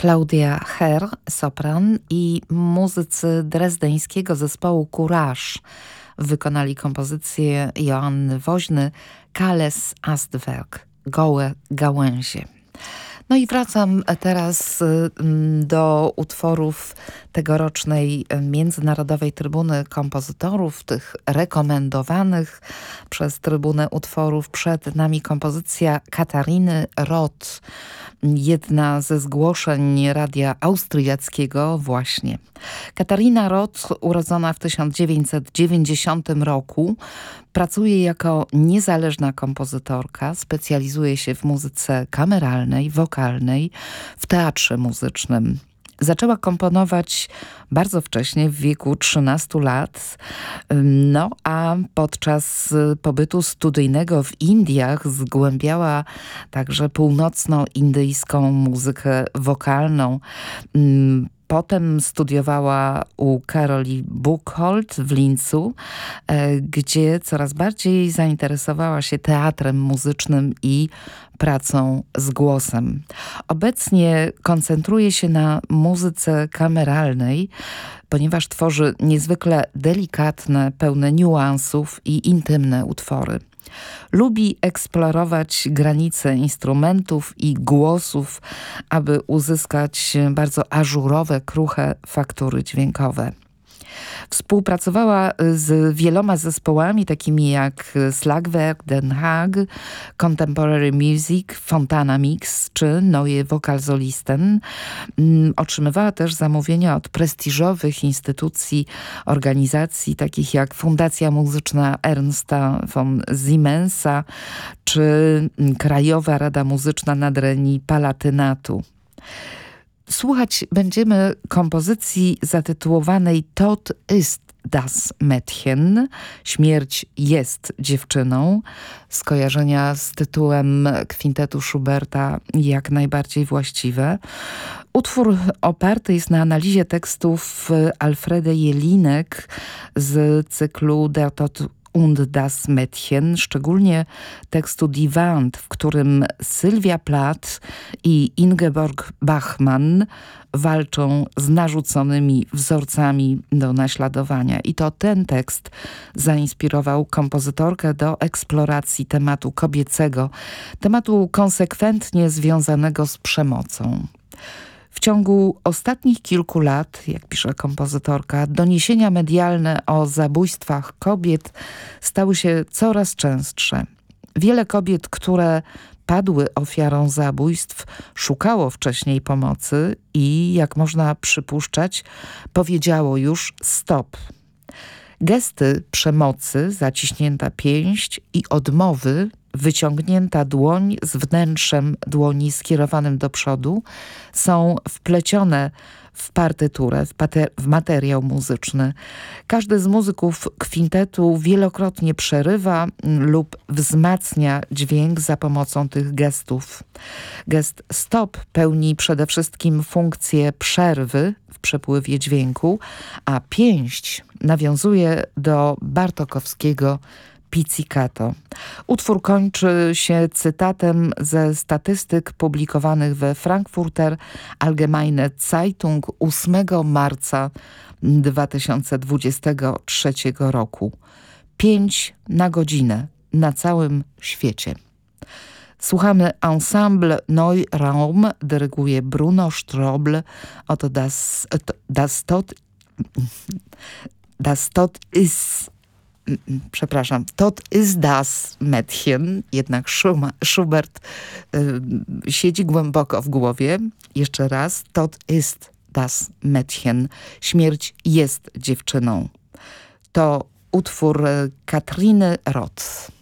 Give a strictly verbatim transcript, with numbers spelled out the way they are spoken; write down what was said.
Claudia Herr, sopran, i muzycy drezdeńskiego zespołu Courage wykonali kompozycję Joanny Woźny Kahles Astwerk, Gołe Gałęzie. No i wracam teraz do utworów tegorocznej Międzynarodowej Trybuny Kompozytorów, tych rekomendowanych przez Trybunę utworów. Przed nami kompozycja Katariny Roth, jedna ze zgłoszeń radia austriackiego właśnie. Katarina Roth, urodzona w tysiąc dziewięćset dziewięćdziesiątym roku, pracuje jako niezależna kompozytorka, specjalizuje się w muzyce kameralnej, wokalnej, w teatrze muzycznym. Zaczęła komponować bardzo wcześnie, w wieku trzynastu lat, no a podczas pobytu studyjnego w Indiach zgłębiała także północnoindyjską muzykę wokalną. Potem studiowała u Karoli Buchholz w Lincu, gdzie coraz bardziej zainteresowała się teatrem muzycznym i pracą z głosem. Obecnie koncentruje się na muzyce kameralnej, ponieważ tworzy niezwykle delikatne, pełne niuansów i intymne utwory. Lubi eksplorować granice instrumentów i głosów, aby uzyskać bardzo ażurowe, kruche faktury dźwiękowe. Współpracowała z wieloma zespołami, takimi jak Slagwerk Den Haag, Contemporary Music, Fontana Mix czy Neue Vokalsolisten. Otrzymywała też zamówienia od prestiżowych instytucji, organizacji takich jak Fundacja Muzyczna Ernsta von Siemensa czy Krajowa Rada Muzyczna Nadrenii Palatynatu. Słuchać będziemy kompozycji zatytułowanej Tod ist das Mädchen, śmierć jest dziewczyną. Skojarzenia z tytułem kwintetu Schuberta jak najbardziej właściwe. Utwór oparty jest na analizie tekstów Alfredy Jelinek z cyklu Der Tod und das Mädchen, szczególnie tekstu Die Wand, w którym Sylwia Plath i Ingeborg Bachmann walczą z narzuconymi wzorcami do naśladowania. I to ten tekst zainspirował kompozytorkę do eksploracji tematu kobiecego, tematu konsekwentnie związanego z przemocą. W ciągu ostatnich kilku lat, jak pisze kompozytorka, doniesienia medialne o zabójstwach kobiet stały się coraz częstsze. Wiele kobiet, które padły ofiarą zabójstw, szukało wcześniej pomocy i, jak można przypuszczać, powiedziało już stop. Gesty przemocy, zaciśnięta pięść i odmowy, wyciągnięta dłoń z wnętrzem dłoni skierowanym do przodu, są wplecione w partyturę, w, w materiał muzyczny. Każdy z muzyków kwintetu wielokrotnie przerywa lub wzmacnia dźwięk za pomocą tych gestów. Gest stop pełni przede wszystkim funkcję przerwy w przepływie dźwięku, a pięść nawiązuje do bartokowskiego pizzicato. Utwór kończy się cytatem ze statystyk publikowanych we Frankfurter Allgemeine Zeitung ósmego marca dwa tysiące dwudziestego trzeciego roku. Pięć na godzinę na całym świecie. Słuchamy ensemble Neuraum, dyryguje Bruno Strobl. Oto das, das Tod, das Tod ist Przepraszam, Tod ist das Mädchen, jednak Schubert y, siedzi głęboko w głowie. Jeszcze raz, Tod ist das Mädchen, śmierć jest dziewczyną. To utwór Katariny Roth.